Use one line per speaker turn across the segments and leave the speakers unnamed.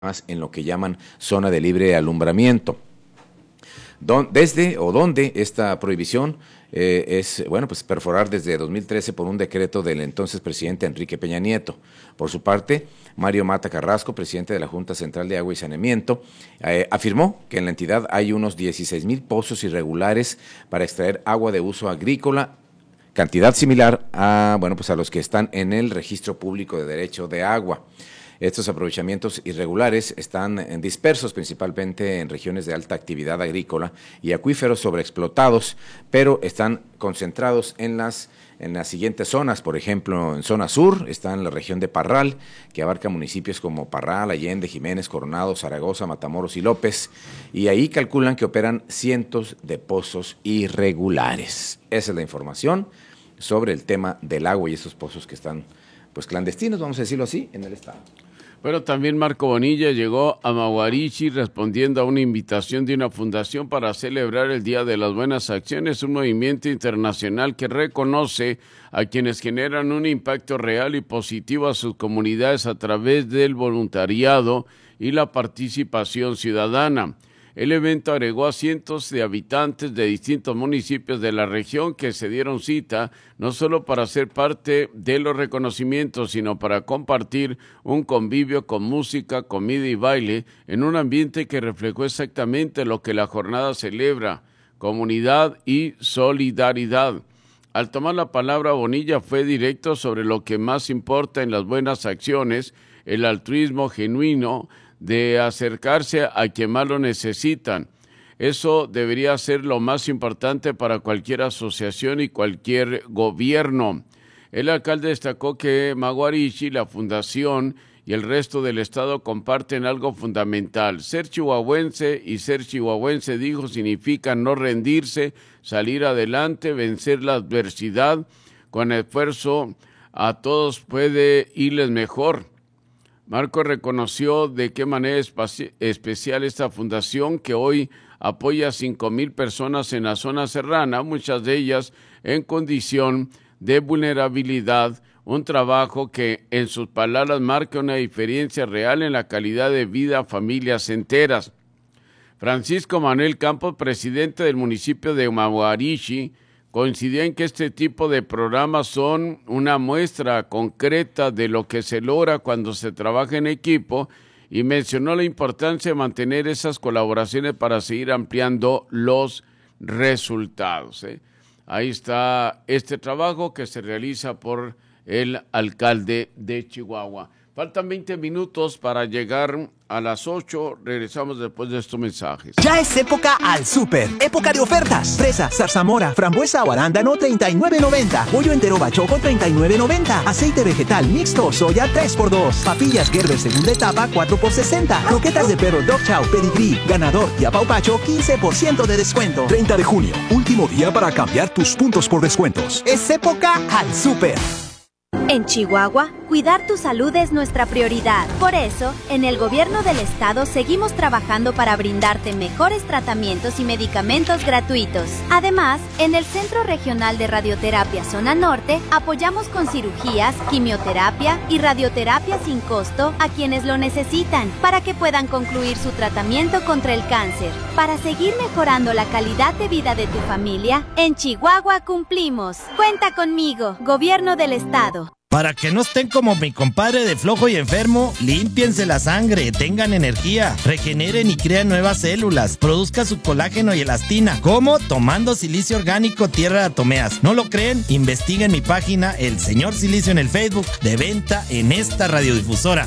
más en lo que llaman zona de libre alumbramiento. Donde esta prohibición es, bueno, pues perforar desde 2013 por un decreto del entonces presidente Enrique Peña Nieto. Por su parte, Mario Mata Carrasco, presidente de la Junta Central de Agua y Saneamiento, afirmó que en la entidad hay unos 16,000 pozos irregulares para extraer agua de uso agrícola, cantidad similar a, bueno, pues a los que están en el Registro Público de Derecho de Agua. Estos aprovechamientos irregulares están dispersos principalmente en regiones de alta actividad agrícola y acuíferos sobreexplotados, pero están concentrados en las siguientes zonas. Por ejemplo, en zona sur está en la región de Parral, que abarca municipios como Parral, Allende, Jiménez, Coronado, Zaragoza, Matamoros y López, y ahí calculan que operan cientos de pozos irregulares. Esa es la información sobre el tema del agua y esos pozos que están, pues, clandestinos, vamos a decirlo así, en el estado.
Pero también Marco Bonilla llegó a Maguarichi respondiendo a una invitación de una fundación para celebrar el Día de las Buenas Acciones, un movimiento internacional que reconoce a quienes generan un impacto real y positivo a sus comunidades a través del voluntariado y la participación ciudadana. El evento agregó a cientos de habitantes de distintos municipios de la región que se dieron cita no solo para ser parte de los reconocimientos, sino para compartir un convivio con música, comida y baile en un ambiente que reflejó exactamente lo que la jornada celebra: comunidad y solidaridad. Al tomar la palabra, Bonilla fue directo sobre lo que más importa en las buenas acciones: el altruismo genuino de acercarse a quien más lo necesitan. Eso debería ser lo más importante para cualquier asociación y cualquier gobierno. El alcalde destacó que Maguarichi, la fundación y el resto del estado comparten algo fundamental. Ser chihuahuense, dijo, significa no rendirse, salir adelante, vencer la adversidad. Con esfuerzo a todos puede irles mejor. Marco reconoció de qué manera especial esta fundación, que hoy apoya a 5,000 personas en la zona serrana, muchas de ellas en condición de vulnerabilidad, un trabajo que, en sus palabras, marca una diferencia real en la calidad de vida a familias enteras. Francisco Manuel Campos, presidente del municipio de Maguarichi, coincidió en que este tipo de programas son una muestra concreta de lo que se logra cuando se trabaja en equipo, y mencionó la importancia de mantener esas colaboraciones para seguir ampliando los resultados. Ahí está este trabajo que se realiza por el alcalde de Chihuahua. Faltan 20 minutos para llegar a las 8. Regresamos después de estos mensajes.
Ya es época al súper. Época de ofertas. Fresa, zarzamora, frambuesa o arándano, $39.90. Pollo entero bachoco, $39.90. Aceite vegetal mixto, soya, 3x2. Papillas Gerber segunda etapa, 4x60. Croquetas de perro Dog Chow, Pedigree, Ganador y Apaupacho, 15% de descuento.
30 de junio, último día para cambiar tus puntos por descuentos.
Es época al súper.
En Chihuahua, cuidar tu salud es nuestra prioridad. Por eso, en el gobierno del estado seguimos trabajando para brindarte mejores tratamientos y medicamentos gratuitos. Además, en el Centro Regional de Radioterapia Zona Norte, apoyamos con cirugías, quimioterapia y radioterapia sin costo a quienes lo necesitan, para que puedan concluir su tratamiento contra el cáncer. Para seguir mejorando la calidad de vida de tu familia, en Chihuahua cumplimos. Cuenta conmigo, Gobierno del Estado.
Para que no estén como mi compadre de flojo y enfermo, límpiense la sangre, tengan energía, regeneren y crean nuevas células, produzca su colágeno y elastina. ¿Cómo? Tomando silicio orgánico Tierra de Atomeas. ¿No lo creen? Investiguen mi página El Señor Silicio en el Facebook, de venta en esta radiodifusora.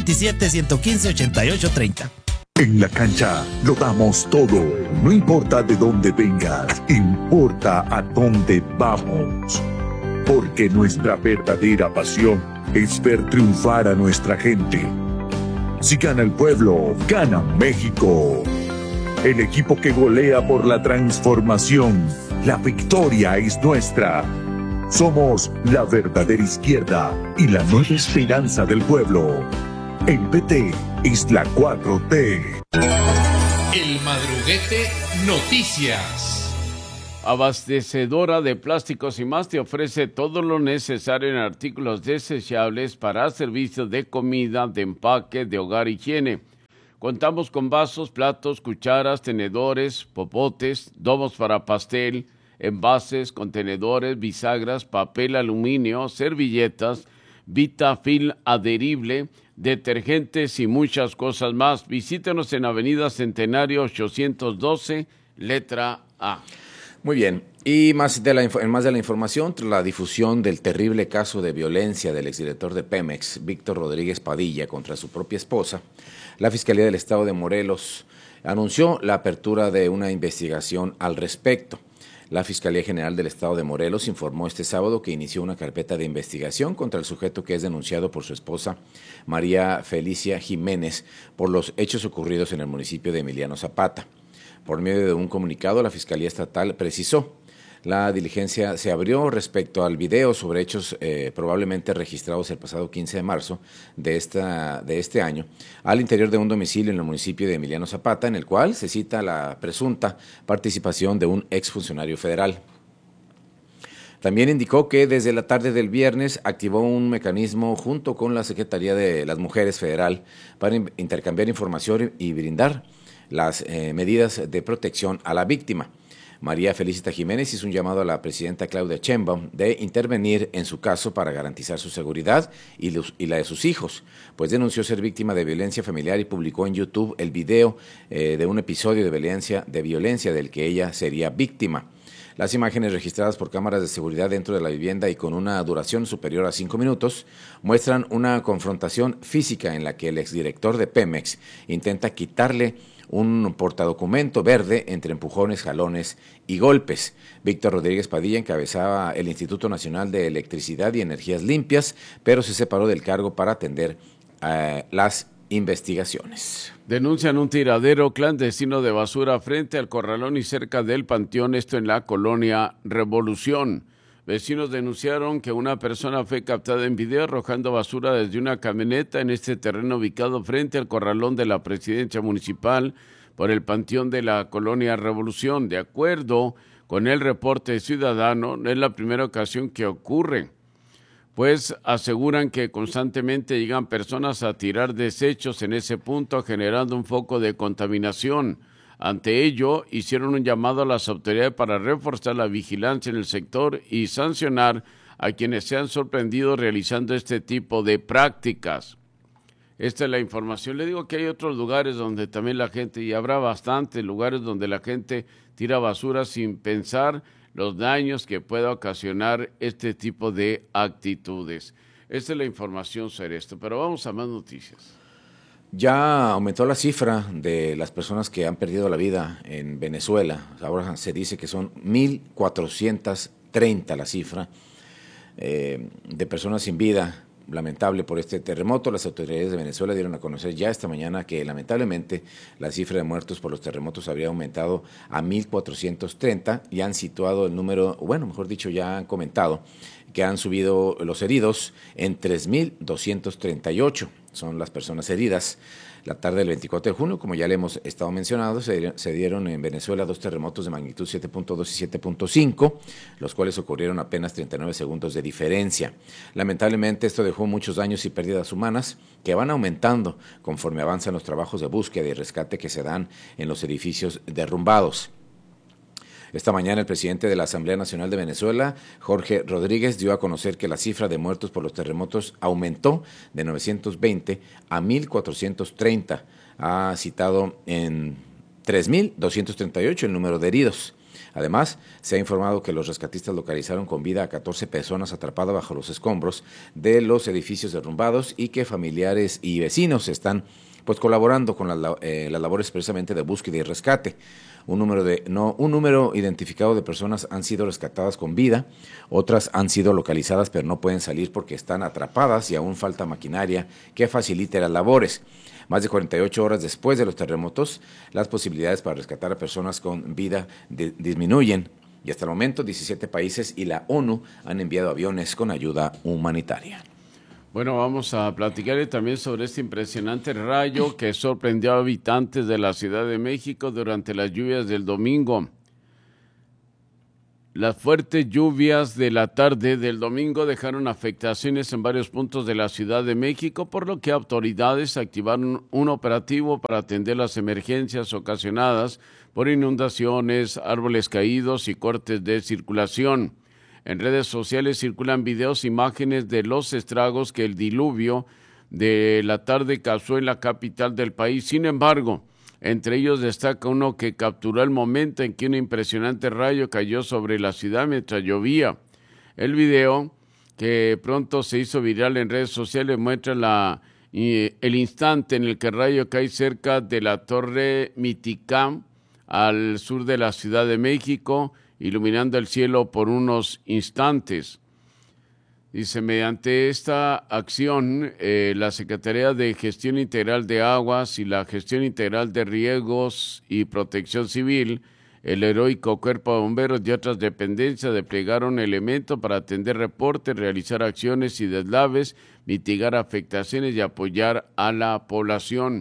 627-115-8830.
En la cancha lo damos todo. No importa de dónde vengas, importa a dónde vamos. Porque nuestra verdadera pasión es ver triunfar a nuestra gente. Si gana el pueblo, gana México. El equipo que golea por la transformación. La victoria es nuestra. Somos la verdadera izquierda y la nueva esperanza del pueblo. El PT es la 4T.
El Madruguete Noticias.
Abastecedora de Plásticos y Más te ofrece todo lo necesario en artículos desechables para servicios de comida, de empaque, de hogar y higiene. Contamos con vasos, platos, cucharas, tenedores, popotes, domos para pastel, envases, contenedores, bisagras, papel aluminio, servilletas, Vitafilm adherible, detergentes y muchas cosas más. Visítenos en Avenida Centenario 812, letra A.
Muy bien, y en más de la información, tras la difusión del terrible caso de violencia del exdirector de Pemex, Víctor Rodríguez Padilla, contra su propia esposa, la Fiscalía del Estado de Morelos anunció la apertura de una investigación al respecto. La Fiscalía General del Estado de Morelos informó este sábado que inició una carpeta de investigación contra el sujeto que es denunciado por su esposa, María Felicia Jiménez, por los hechos ocurridos en el municipio de Emiliano Zapata. Por medio de un comunicado, la Fiscalía Estatal precisó: la diligencia se abrió respecto al video sobre hechos probablemente registrados el pasado 15 de marzo de este año al interior de un domicilio en el municipio de Emiliano Zapata, en el cual se cita la presunta participación de un exfuncionario federal. También indicó que desde la tarde del viernes activó un mecanismo junto con la Secretaría de las Mujeres Federal para intercambiar información y brindar las medidas de protección a la víctima. María Felicita Jiménez hizo un llamado a la presidenta Claudia Sheinbaum de intervenir en su caso para garantizar su seguridad y la de sus hijos, pues denunció ser víctima de violencia familiar y publicó en YouTube el video de un episodio de violencia del que ella sería víctima. Las imágenes registradas por cámaras de seguridad dentro de la vivienda y con una duración superior a 5 minutos muestran una confrontación física en la que el exdirector de Pemex intenta quitarle un portadocumento verde entre empujones, jalones y golpes. Víctor Rodríguez Padilla encabezaba el Instituto Nacional de Electricidad y Energías Limpias, pero se separó del cargo para atender las investigaciones.
Denuncian un tiradero clandestino de basura frente al corralón y cerca del panteón, esto en la colonia Revolución. Vecinos denunciaron que una persona fue captada en video arrojando basura desde una camioneta en este terreno ubicado frente al corralón de la presidencia municipal por el panteón de la colonia Revolución. De acuerdo con el reporte ciudadano, no es la primera ocasión que ocurre, pues aseguran que constantemente llegan personas a tirar desechos en ese punto, generando un foco de contaminación. Ante ello, hicieron un llamado a las autoridades para reforzar la vigilancia en el sector y sancionar a quienes se han sorprendido realizando este tipo de prácticas. Esta es la información. Le digo que hay otros lugares donde también la gente, y habrá bastantes lugares donde la gente tira basura sin pensar los daños que pueda ocasionar este tipo de actitudes. Esta es la información sobre esto, pero vamos a más noticias.
Ya aumentó la cifra de las personas que han perdido la vida en Venezuela. Ahora se dice que son 1,430 la cifra de personas sin vida, lamentable por este terremoto. Las autoridades de Venezuela dieron a conocer ya esta mañana que lamentablemente la cifra de muertos por los terremotos habría aumentado a 1,430 y han situado el número, bueno, mejor dicho, ya han comentado que han subido los heridos en 3,238. Son las personas heridas. La tarde del 24 de junio, como ya le hemos estado mencionando, se dieron en Venezuela 2 terremotos de magnitud 7.2 y 7.5, los cuales ocurrieron apenas 39 segundos de diferencia. Lamentablemente esto dejó muchos daños y pérdidas humanas que van aumentando conforme avanzan los trabajos de búsqueda y rescate que se dan en los edificios derrumbados. Esta mañana el presidente de la Asamblea Nacional de Venezuela, Jorge Rodríguez, dio a conocer que la cifra de muertos por los terremotos aumentó de 920 a 1,430. Ha citado en 3,238 el número de heridos. Además, se ha informado que los rescatistas localizaron con vida a 14 personas atrapadas bajo los escombros de los edificios derrumbados y que familiares y vecinos están colaborando con las labores precisamente de búsqueda y rescate. Un número identificado de personas han sido rescatadas con vida, otras han sido localizadas pero no pueden salir porque están atrapadas y aún falta maquinaria que facilite las labores. Más de 48 horas después de los terremotos, las posibilidades para rescatar a personas con vida disminuyen y hasta el momento 17 países y la ONU han enviado aviones con ayuda humanitaria.
Bueno, vamos a platicarle también sobre este impresionante rayo que sorprendió a habitantes de la Ciudad de México durante las lluvias del domingo. Las fuertes lluvias de la tarde del domingo dejaron afectaciones en varios puntos de la Ciudad de México, por lo que autoridades activaron un operativo para atender las emergencias ocasionadas por inundaciones, árboles caídos y cortes de circulación. En redes sociales circulan videos e imágenes de los estragos que el diluvio de la tarde causó en la capital del país. Sin embargo, entre ellos destaca uno que capturó el momento en que un impresionante rayo cayó sobre la ciudad mientras llovía. El video, que pronto se hizo viral en redes sociales, muestra el instante en el que el rayo cae cerca de la Torre Miticán, al sur de la Ciudad de México, iluminando el cielo por unos instantes. Dice, mediante esta acción, la Secretaría de Gestión Integral de Aguas y la Gestión Integral de Riegos y Protección Civil, el heroico Cuerpo de Bomberos y otras dependencias desplegaron elementos para atender reportes, realizar acciones y deslaves, mitigar afectaciones y apoyar a la población.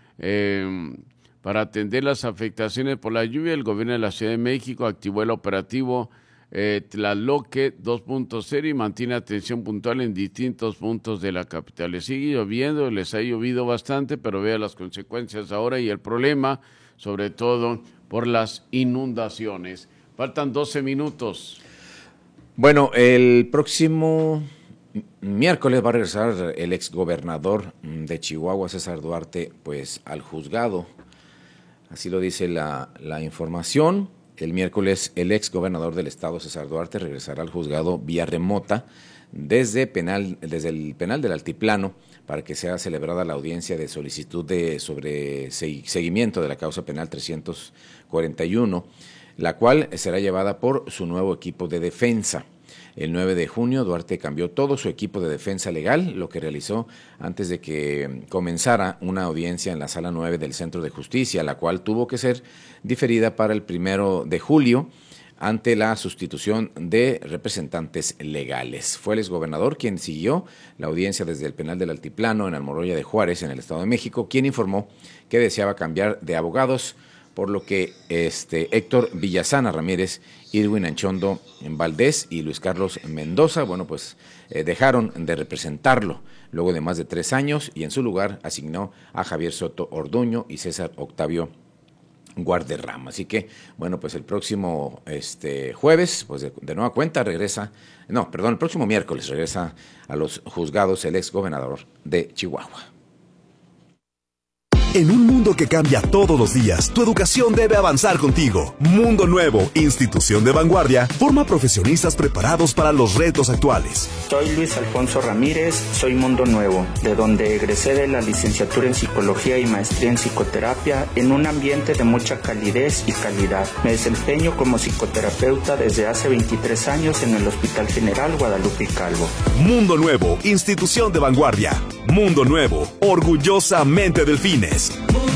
Para atender las afectaciones por la lluvia, el gobierno de la Ciudad de México activó el operativo Tlaloque 2.0 y mantiene atención puntual en distintos puntos de la capital. Les sigue lloviendo, les ha llovido bastante, pero vea las consecuencias ahora y el problema, sobre todo por las inundaciones. Faltan 12 minutos.
Bueno, el próximo miércoles va a regresar el exgobernador de Chihuahua, César Duarte, pues al juzgado. Así lo dice la información. El miércoles, el exgobernador del estado, César Duarte, regresará al juzgado vía remota desde el penal del Altiplano para que sea celebrada la audiencia de solicitud sobre seguimiento de la causa penal 341, la cual será llevada por su nuevo equipo de defensa. El 9 de junio, Duarte cambió todo su equipo de defensa legal, lo que realizó antes de que comenzara una audiencia en la Sala 9 del Centro de Justicia, la cual tuvo que ser diferida para el 1 de julio ante la sustitución de representantes legales. Fue el exgobernador quien siguió la audiencia desde el penal del Altiplano en Almoloya de Juárez, en el Estado de México, quien informó que deseaba cambiar de abogados, por lo que Héctor Villasana Ramírez, Irwin Anchondo Valdés y Luis Carlos Mendoza, dejaron de representarlo luego de más de 3 años y en su lugar asignó a Javier Soto Orduño y César Octavio Guarderrama. Así que, el próximo jueves, de nueva cuenta el próximo miércoles regresa a los juzgados el exgobernador de Chihuahua.
En un mundo que cambia todos los días, tu educación debe avanzar contigo. Mundo Nuevo, institución de vanguardia, forma profesionistas preparados para los retos actuales.
Soy Luis Alfonso Ramírez, soy Mundo Nuevo, de donde egresé de la licenciatura en Psicología y maestría en Psicoterapia en un ambiente de mucha calidez y calidad. Me desempeño como psicoterapeuta desde hace 23 años en el Hospital General Guadalupe Calvo.
Mundo Nuevo, institución de vanguardia. Mundo Nuevo, orgullosamente Delfines.